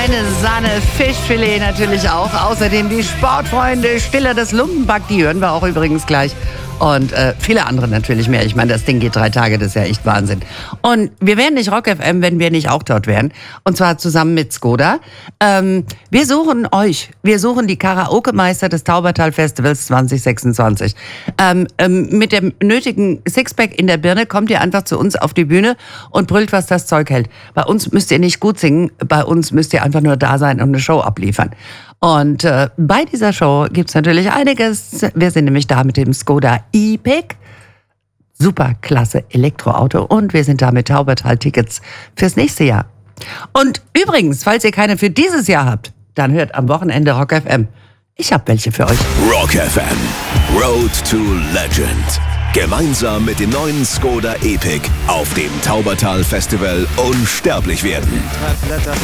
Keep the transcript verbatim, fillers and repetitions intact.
feine Sahne, Fischfilet natürlich auch. Außerdem die Sportfreunde, Stiller das Lumpenpack, die hören wir auch übrigens gleich. Und äh, viele andere natürlich mehr. Ich meine, das Ding geht drei Tage, das ist ja echt Wahnsinn. Und wir wären nicht Rock F M, wenn wir nicht auch dort wären. Und zwar zusammen mit Skoda. Ähm, wir suchen euch. Wir suchen die Karaoke-Meister des Taubertal-Festivals zwanzig sechsundzwanzig. Ähm, ähm, mit dem nötigen Sixpack in der Birne kommt ihr einfach zu uns auf die Bühne und brüllt, was das Zeug hält. Bei uns müsst ihr nicht gut singen, bei uns müsst ihr einfach nur da sein und eine Show abliefern. Und äh, bei dieser Show gibt's natürlich einiges. Wir sind nämlich da mit dem Skoda E-Pick. Super klasse Elektroauto. Und wir sind da mit Taubertal-Tickets fürs nächste Jahr. Und übrigens, falls ihr keine für dieses Jahr habt, dann hört am Wochenende Rock F M. Ich hab welche für euch. Rock F M. Road to Legend. Gemeinsam mit dem neuen Skoda E-Pick auf dem Taubertal Festival unsterblich werden.